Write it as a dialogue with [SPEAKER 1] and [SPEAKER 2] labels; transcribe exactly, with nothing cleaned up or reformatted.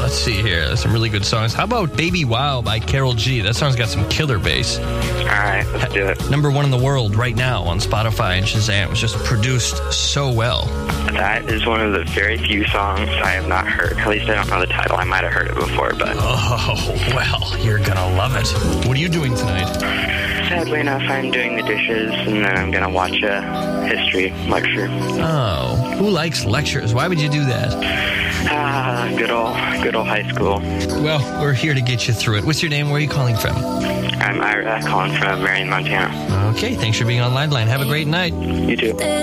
[SPEAKER 1] let's see here. There's some really good songs. How about Baby Wow by Karol G? That song's got some killer bass.
[SPEAKER 2] All right, let's do it.
[SPEAKER 1] Number one in the world right now on Spotify and Shazam. It was just produced so well.
[SPEAKER 2] That is one of the very few songs I have not heard. At least I don't know the title. I might have heard it before, but...
[SPEAKER 1] Oh, well, you're gonna love it. What are you doing tonight?
[SPEAKER 2] Sadly enough, I'm doing the dishes, and then I'm gonna watch a history lecture.
[SPEAKER 1] Oh, who likes lectures? Why would you do that?
[SPEAKER 2] Ah, good old, good old high school.
[SPEAKER 1] Well, we're here to get you through it. What's your name? Where are you calling from?
[SPEAKER 2] I'm Ira, calling from Marion, Montana.
[SPEAKER 1] Okay, thanks for being on Liveline. Have a great night.
[SPEAKER 2] You too.